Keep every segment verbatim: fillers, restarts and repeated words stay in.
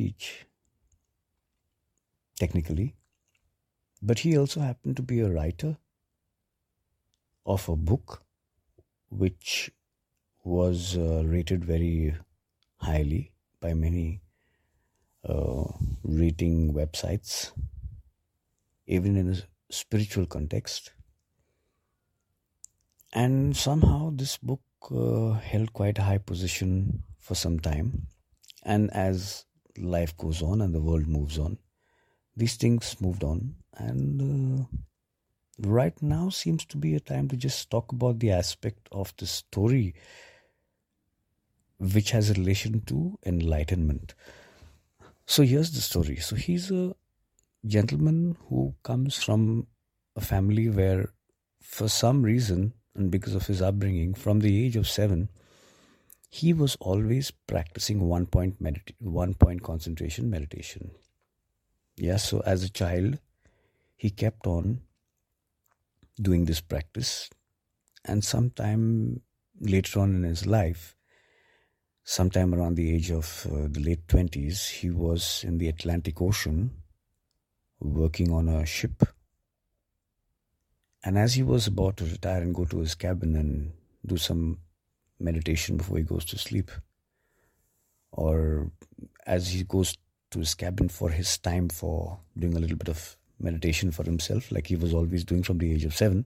teach, technically, but he also happened to be a writer of a book which was uh, rated very highly by many uh, rating websites, even in a spiritual context. And somehow this book uh, held quite a high position for some time. And as life goes on and the world moves on, these things moved on. And uh, right now seems to be a time to just talk about the aspect of the story which has a relation to enlightenment. So here's the story. So he's a gentleman who comes from a family where, for some reason, and because of his upbringing, from the age of seven, he was always practicing one point medita- one point concentration meditation. Yeah, so as a child, he kept on doing this practice, and sometime later on in his life, sometime around the age of uh, the late twenties, he was in the Atlantic Ocean working on a ship. And as he was about to retire and go to his cabin and do some meditation before he goes to sleep, or as he goes to his cabin for his time for doing a little bit of meditation for himself, like he was always doing from the age of seven,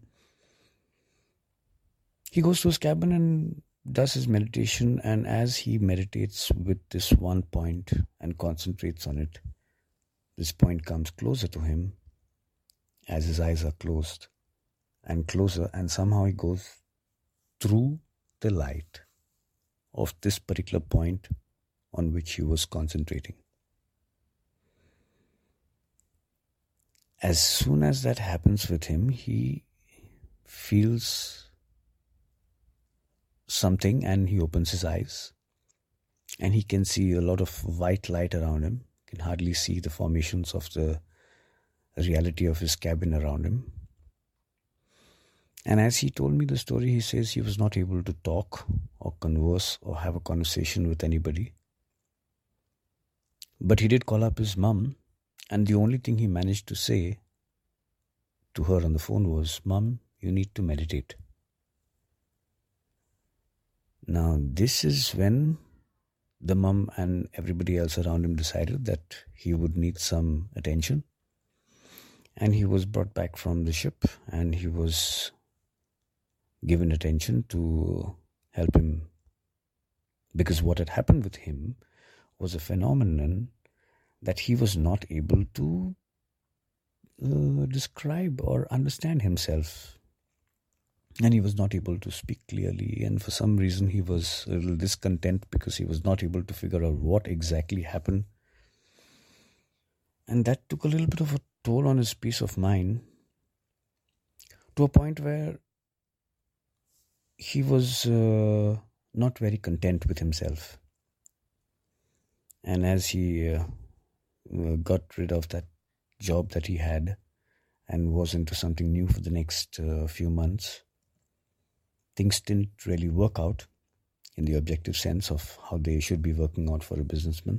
he goes to his cabin and does his meditation. And as he meditates with this one point and concentrates on it, this point comes closer to him as his eyes are closed and closer, and somehow he goes through the light of this particular point on which he was concentrating. As soon as that happens with him, he feels something and he opens his eyes and he can see a lot of white light around him. He can hardly see the formations of the reality of his cabin around him. And as he told me the story, he says he was not able to talk or converse or have a conversation with anybody. But he did call up his mum, and the only thing he managed to say to her on the phone was, "Mum, you need to meditate." Now, this is when the mum and everybody else around him decided that he would need some attention. And he was brought back from the ship and he was given attention to help him, because what had happened with him was a phenomenon that he was not able to uh, describe or understand himself, and he was not able to speak clearly, and for some reason he was a little discontent because he was not able to figure out what exactly happened, and that took a little bit of a toll on his peace of mind, to a point where he was uh, not very content with himself. And as he uh, uh, got rid of that job that he had and was into something new for the next uh, few months, things didn't really work out in the objective sense of how they should be working out for a businessman.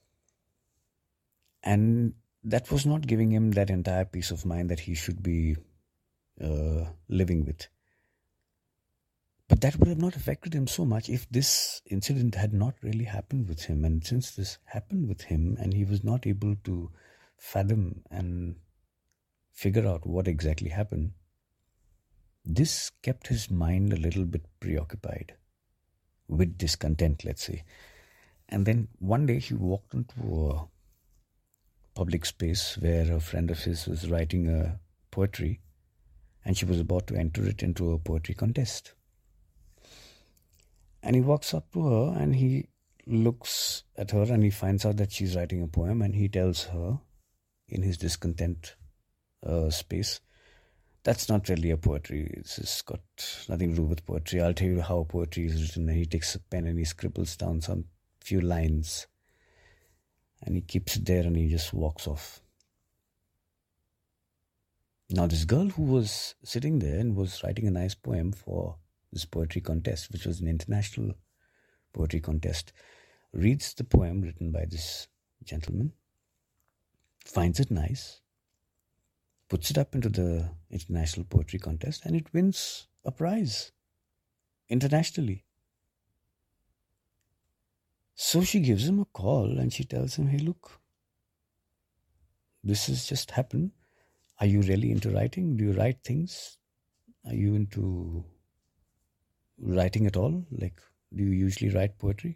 And that was not giving him that entire peace of mind that he should be uh, living with. But that would have not affected him so much if this incident had not really happened with him. And since this happened with him and he was not able to fathom and figure out what exactly happened, this kept his mind a little bit preoccupied with discontent, let's say. And then one day he walked into a public space where a friend of his was writing a poetry and she was about to enter it into a poetry contest. And he walks up to her and he looks at her and he finds out that she's writing a poem, and he tells her in his discontent uh, space, "That's not really a poetry. It's just got nothing to do with poetry. I'll tell you how poetry is written." And he takes a pen and he scribbles down some few lines and he keeps it there and he just walks off. Now this girl who was sitting there and was writing a nice poem for this poetry contest, which was an international poetry contest, reads the poem written by this gentleman, finds it nice, puts it up into the International Poetry Contest, and it wins a prize internationally. So she gives him a call and she tells him, hey, look, this has just happened. Are you really into writing? Do you write things? Are you into writing at all? Like, do you usually write poetry?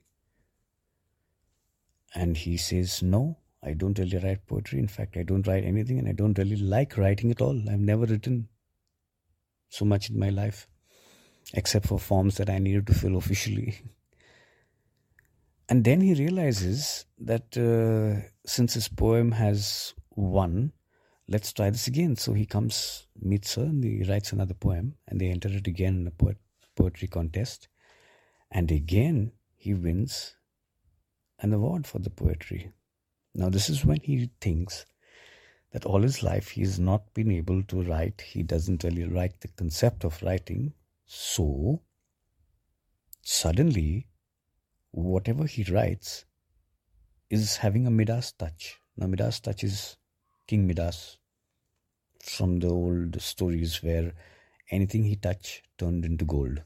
And he says, no, I don't really write poetry. In fact, I don't write anything and I don't really like writing at all. I've never written so much in my life, except for forms that I needed to fill officially. And then he realizes that uh, since his poem has won, let's try this again. So he comes, meets her, and he writes another poem, and they enter it again in a po- poetry contest. And again, he wins an award for the poetry. Now, this is when he thinks that all his life he has not been able to write. He doesn't really like the concept of writing. So, suddenly, whatever he writes is having a Midas touch. Now, Midas touch is King Midas from the old stories where anything he touched turned into gold.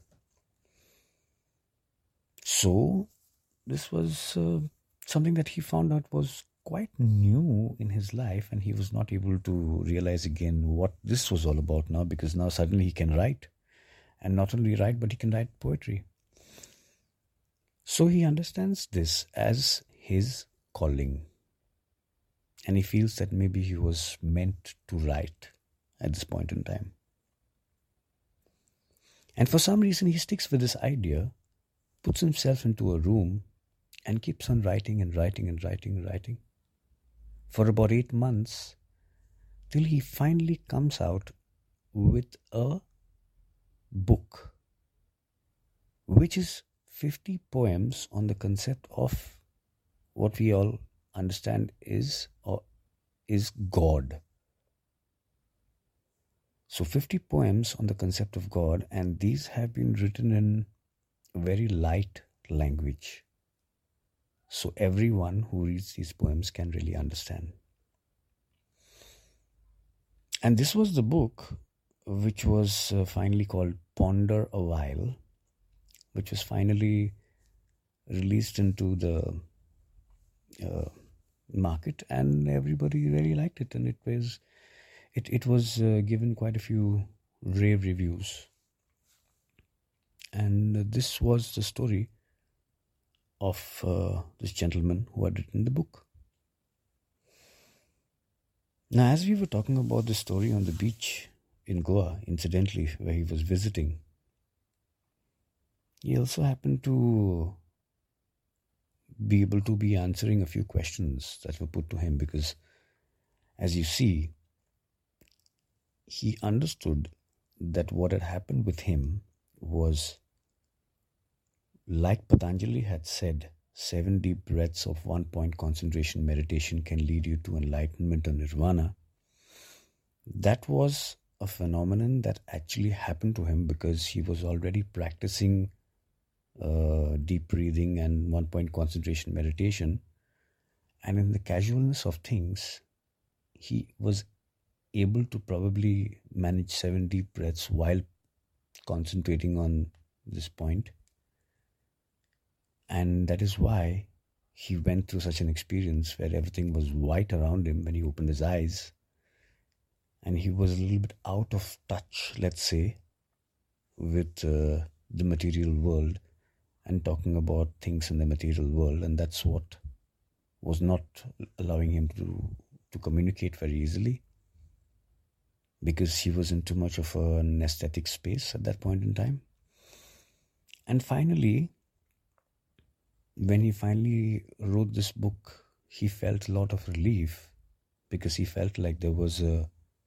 So, this was uh, something that he found out was quite new in his life, and he was not able to realize again what this was all about now, because now suddenly he can write. And not only write, but he can write poetry. So he understands this as his calling. And he feels that maybe he was meant to write at this point in time. And for some reason he sticks with this idea, puts himself into a room and keeps on writing and writing and writing and writing for about eight months till he finally comes out with a book which is fifty poems on the concept of what we all understand is or is God. So fifty poems on the concept of God, and these have been written in very light language. So everyone who reads these poems can really understand. And this was the book which was uh, finally called Ponder a While, which was finally released into the uh, market, and everybody really liked it, and it was it, it was uh, given quite a few rave reviews. And uh, this was the story of uh, this gentleman who had written the book. Now, as we were talking about the story on the beach in Goa, incidentally, where he was visiting, he also happened to be able to be answering a few questions that were put to him, because, as you see, he understood that what had happened with him was, like Patanjali had said, seven deep breaths of one point concentration meditation can lead you to enlightenment or nirvana. That was a phenomenon that actually happened to him because he was already practicing uh, deep breathing and one point concentration meditation. And in the casualness of things, he was able to probably manage seven deep breaths while concentrating on this point. And that is why he went through such an experience where everything was white around him when he opened his eyes. And he was a little bit out of touch, let's say, with uh, the material world and talking about things in the material world. And that's what was not allowing him to, to communicate very easily, because he was in too much of an aesthetic space at that point in time. And finally, when he finally wrote this book, he felt a lot of relief, because he felt like there was a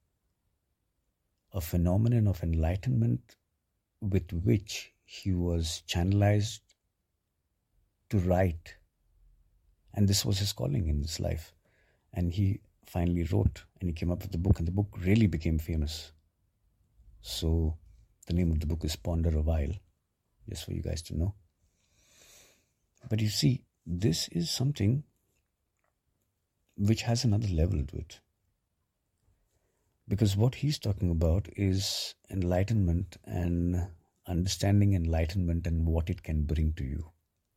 a phenomenon of enlightenment with which he was channelized to write. And this was his calling in this life. And he finally wrote, and he came up with the book, and the book really became famous. So the name of the book is Ponder a While, just for you guys to know. But you see, this is something which has another level to it. Because what he's talking about is enlightenment and understanding enlightenment and what it can bring to you.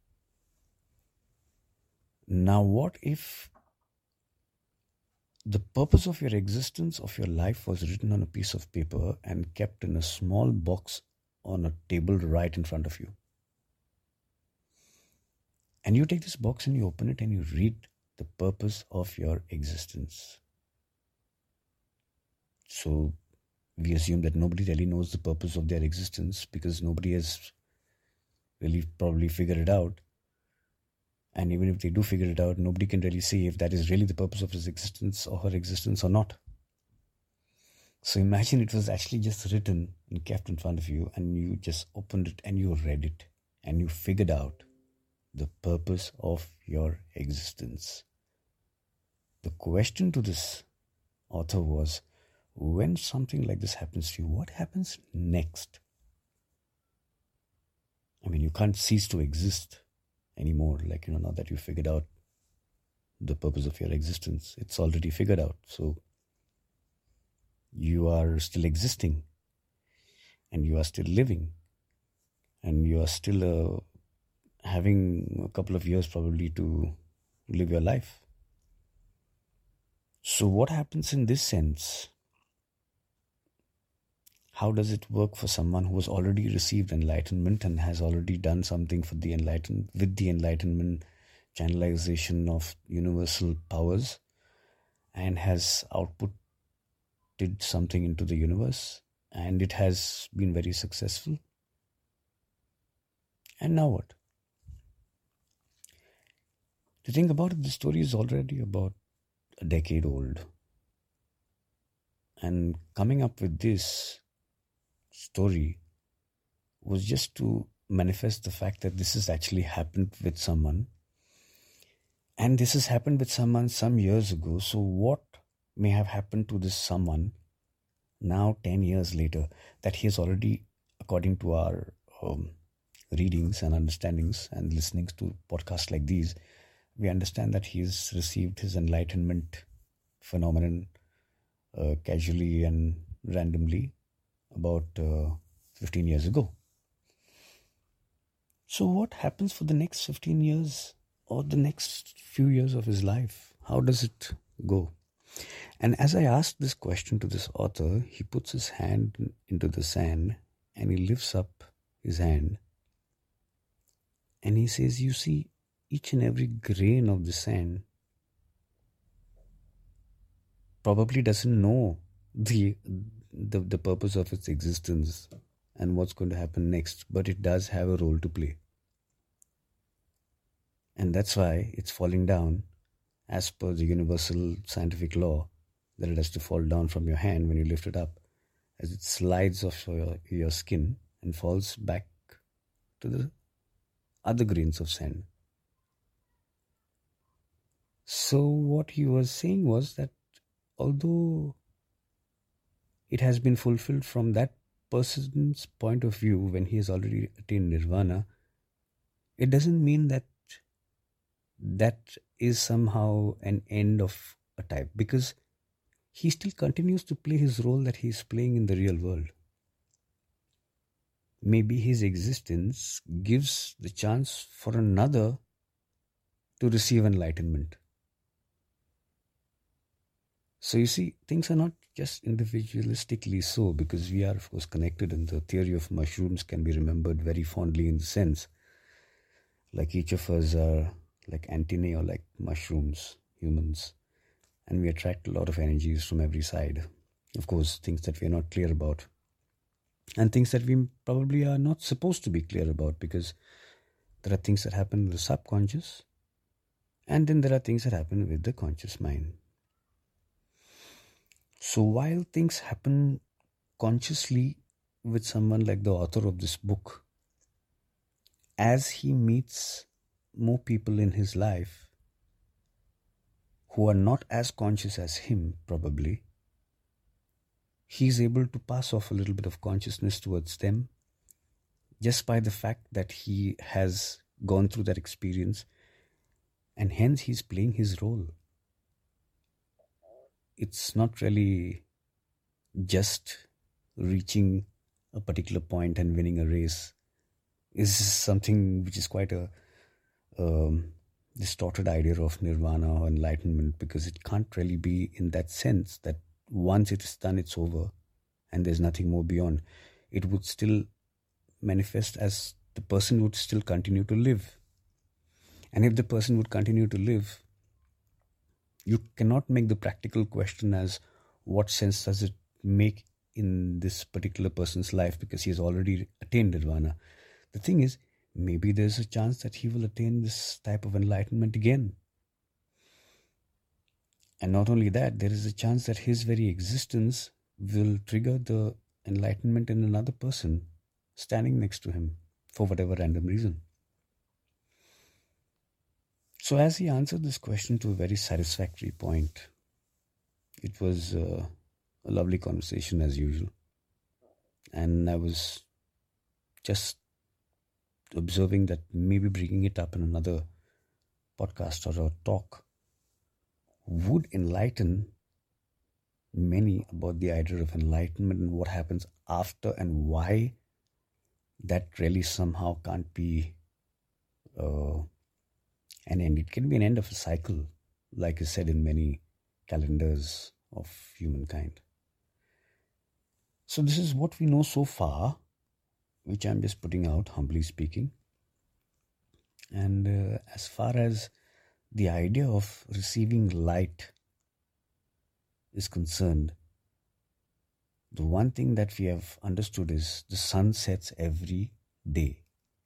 Now, what if the purpose of your existence, of your life, was written on a piece of paper and kept in a small box on a table right in front of you? And you take this box and you open it and you read the purpose of your existence. So we assume that nobody really knows the purpose of their existence because nobody has really probably figured it out. And even if they do figure it out, nobody can really see if that is really the purpose of his existence or her existence or not. So imagine it was actually just written and kept in front of you, and you just opened it and you read it and you figured out the purpose of your existence. The question to this author was, when something like this happens to you, what happens next? I mean, you can't cease to exist anymore, like, you know, now that you figured out the purpose of your existence. It's already figured out. So you are still existing, and you are still living, and you are still uh, having a couple of years probably to live your life. So what happens in this sense? How does it work for someone who has already received enlightenment and has already done something for the enlightenment, with the enlightenment channelization of universal powers, and has outputted something into the universe, and it has been very successful? And now what? To think about it, the story is already about a decade old. And coming up with this story was just to manifest the fact that this has actually happened with someone, and this has happened with someone some years ago. So what may have happened to this someone now ten years later that he has already, according to our um, readings and understandings and listenings to podcasts like these, we understand that he has received his enlightenment phenomenon uh, casually and randomly about uh, fifteen years ago. So what happens for the next fifteen years or the next few years of his life? How does it go? And as I asked this question to this author, he puts his hand into the sand and he lifts up his hand and he says, you see, each and every grain of the sand probably doesn't know the, the, the purpose of its existence and what's going to happen next, but it does have a role to play. And that's why it's falling down as per the universal scientific law that it has to fall down from your hand when you lift it up, as it slides off your, your skin and falls back to the other grains of sand. So what he was saying was that although it has been fulfilled from that person's point of view when he has already attained nirvana, it doesn't mean that that is somehow an end of a type, because he still continues to play his role that he is playing in the real world. Maybe his existence gives the chance for another to receive enlightenment. So you see, things are not just individualistically so, because we are of course connected, and the theory of mushrooms can be remembered very fondly in the sense like each of us are like antennae or like mushrooms, humans, and we attract a lot of energies from every side. Of course, things that we are not clear about, and things that we probably are not supposed to be clear about, because there are things that happen in the subconscious, and then there are things that happen with the conscious mind. So while things happen consciously with someone like the author of this book, as he meets more people in his life who are not as conscious as him, probably, he's able to pass off a little bit of consciousness towards them just by the fact that he has gone through that experience, and hence he's playing his role. it's not really just reaching a particular point and winning a race is something which is quite a um, distorted idea of nirvana or enlightenment, because it can't really be in that sense that once it is done, it's over and there's nothing more beyond. It would still manifest as the person would still continue to live. And if the person would continue to live, you cannot make the practical question as what sense does it make in this particular person's life, because he has already attained nirvana. The thing is, maybe there's a chance that he will attain this type of enlightenment again. And not only that, there is a chance that his very existence will trigger the enlightenment in another person standing next to him for whatever random reason. So, as he answered this question to a very satisfactory point, it was uh, a lovely conversation as usual. And I was just observing that maybe bringing it up in another podcast or a talk would enlighten many about the idea of enlightenment and what happens after, and why that really somehow can't be uh, an end. It can be an end of a cycle, like is said in many calendars of humankind. So this is what we know so far, which I'm just putting out, humbly speaking. And uh, as far as the idea of receiving light is concerned, the one thing that we have understood is the sun sets every day.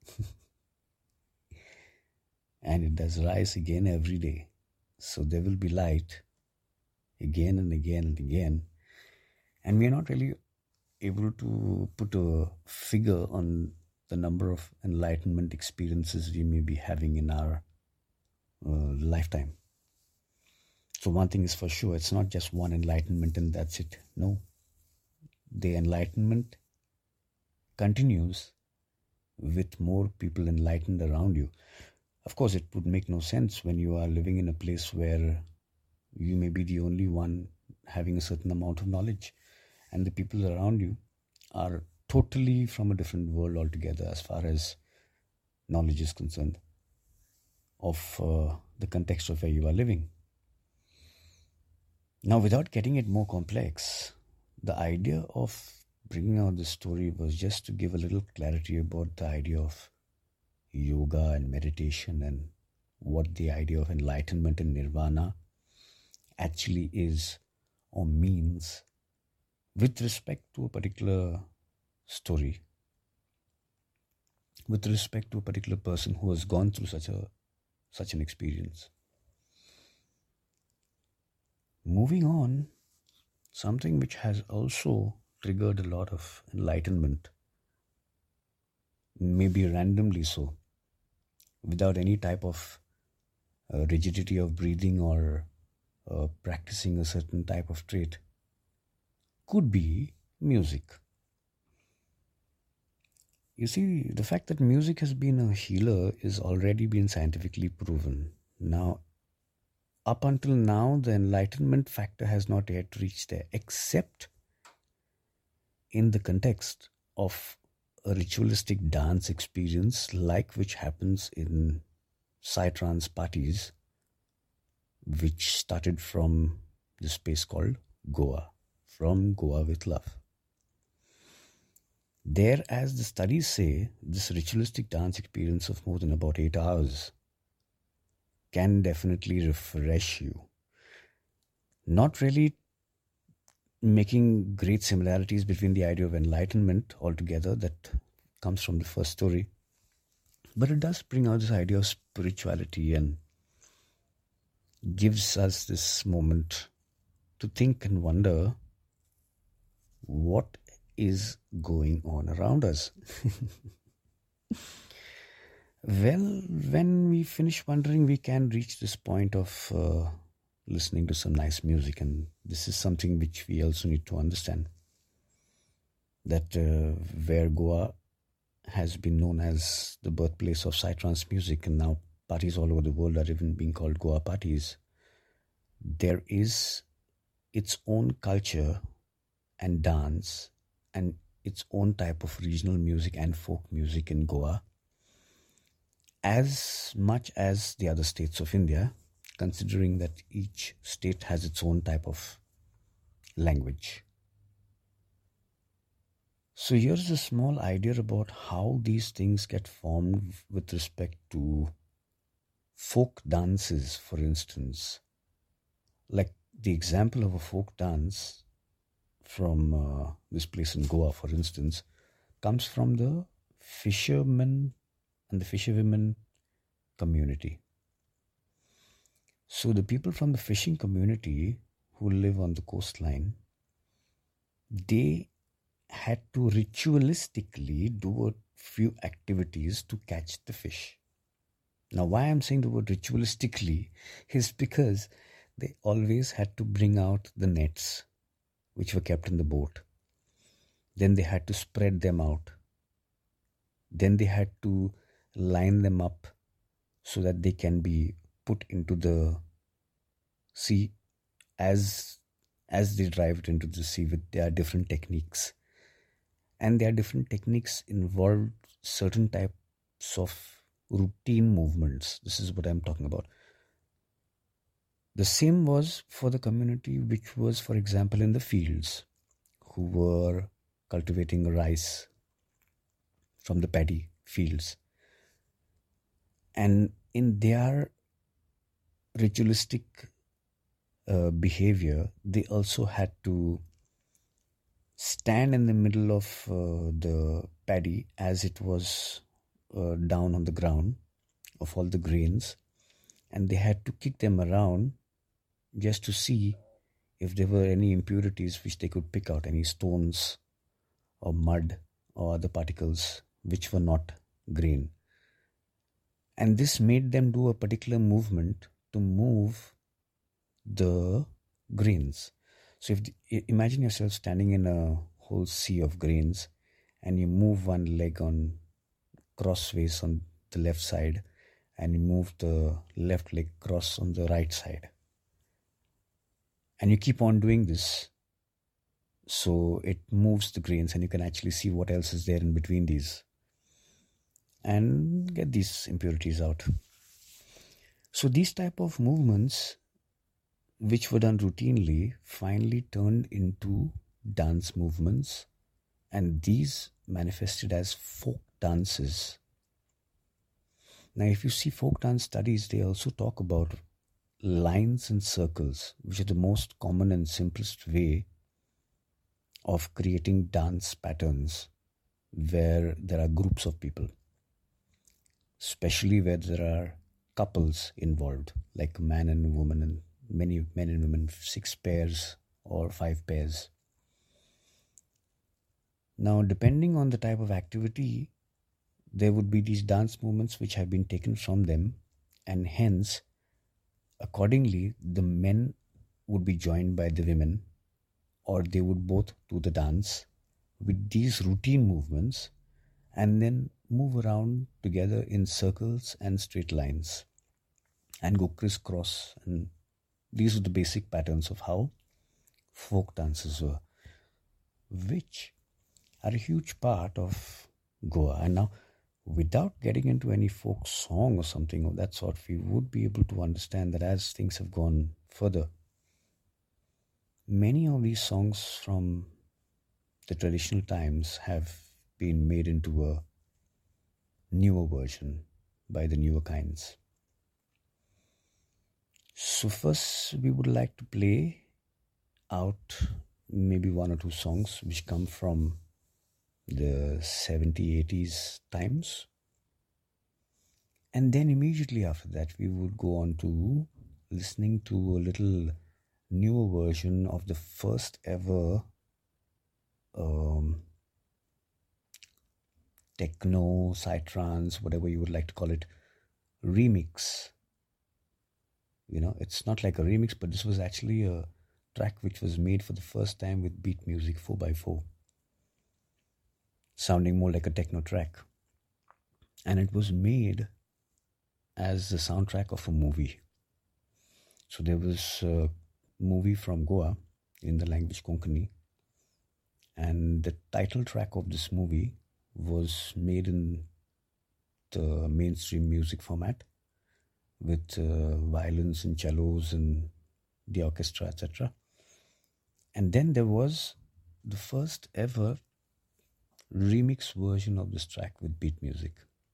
And it does rise again every day. So there will be light again and again and again. And we are not really able to put a figure on the number of enlightenment experiences we may be having in our uh, lifetime. So one thing is for sure, it's not just one enlightenment and that's it. No. The enlightenment continues with more people enlightened around you. Of course, it would make no sense when you are living in a place where you may be the only one having a certain amount of knowledge, and the people around you are totally from a different world altogether as far as knowledge is concerned, of uh, the context of where you are living. Now, without getting it more complex, the idea of bringing out this story was just to give a little clarity about the idea of yoga and meditation and what the idea of enlightenment and nirvana actually is or means with respect to a particular story, with respect to a particular person who has gone through such a such an experience. Moving on, something which has also triggered a lot of enlightenment, maybe randomly so, without any type of uh, rigidity of breathing or uh, practicing a certain type of trait, could be music. You see, the fact that music has been a healer is already been scientifically proven. Now, up until now, the enlightenment factor has not yet reached there, except in the context of a ritualistic dance experience like which happens in psytrance parties, which started from this place called Goa, from Goa with Love. There, as the studies say, this ritualistic dance experience of more than about eight hours can definitely refresh you. Not really making great similarities between the idea of enlightenment altogether that comes from the first story, but it does bring out this idea of spirituality and gives us this moment to think and wonder what is going on around us. Well, when we finish wondering, we can reach this point of uh, listening to some nice music, and this is something which we also need to understand, that uh, where Goa has been known as the birthplace of psytrance music, and now parties all over the world are even being called Goa parties, there is its own culture and dance and its own type of regional music and folk music in Goa as much as the other states of India, considering that each state has its own type of language. So here's a small idea about how these things get formed with respect to folk dances, for instance. Like the example of a folk dance from uh, this place in Goa, for instance, comes from the fishermen and the fisherwomen community. So the people from the fishing community who live on the coastline, they had to ritualistically do a few activities to catch the fish. Now, why I'm saying the word ritualistically is because they always had to bring out the nets which were kept in the boat. Then they had to spread them out. Then they had to line them up so that they can be put into the sea as as they drive it into the sea with their different techniques. And their different techniques involved certain types of routine movements. This is what I'm talking about. The same was for the community which was, for example, in the fields, who were cultivating rice from the paddy fields. And in their ritualistic uh, behavior, they also had to stand in the middle of uh, the paddy as it was uh, down on the ground of all the grains, and they had to kick them around just to see if there were any impurities which they could pick out, any stones or mud or other particles which were not grain. And this made them do a particular movement to move the grains. So if the, imagine yourself standing in a whole sea of grains and you move one leg on crossways on the left side and you move the left leg cross on the right side. And you keep on doing this, so it moves the grains and you can actually see what else is there in between these and get these impurities out. So these type of movements, which were done routinely, finally turned into dance movements, and these manifested as folk dances. Now, if you see folk dance studies, they also talk about lines and circles, which are the most common and simplest way of creating dance patterns where there are groups of people, especially where there are couples involved, like a man and a woman, and many men and women, six pairs or five pairs. Now, depending on the type of activity, there would be these dance movements which have been taken from them, and hence accordingly, the men would be joined by the women, or they would both do the dance with these routine movements and then move around together in circles and straight lines and go crisscross. And these are the basic patterns of how folk dances were, which are a huge part of Goa. And now, without getting into any folk song or something of that sort, we would be able to understand that as things have gone further, many of these songs from the traditional times have been made into a newer version by the newer kinds. So first we would like to play out maybe one or two songs which come from the seventies, eighties times. And then immediately after that, we would go on to listening to a little newer version of the first ever um, techno, psytrance, whatever you would like to call it, remix. You know, it's not like a remix, but this was actually a track which was made for the first time with beat music four by four. Sounding more like a techno track. And it was made as the soundtrack of a movie. So there was a movie from Goa in the language Konkani. And the title track of this movie was made in the mainstream music format with uh, violins and cellos and the orchestra, et cetera. And then there was the first ever remix version of this track with beat music.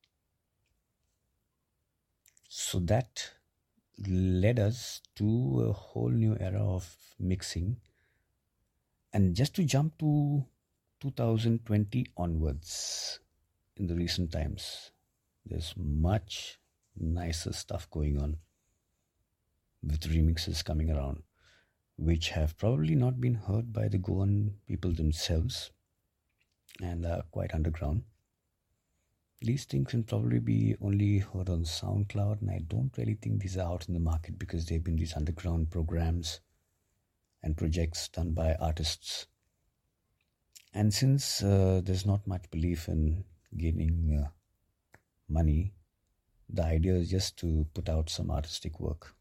So that led us to a whole new era of mixing. And just to jump to two thousand twenty onwards, in the recent times, there's much nicer stuff going on with remixes coming around, which have probably not been heard by the Goan people themselves and are quite underground. These things can probably be only heard on SoundCloud, and I don't really think these are out in the market because they've been these underground programs and projects done by artists. And since uh, there's not much belief in gaining uh, money, the idea is just to put out some artistic work.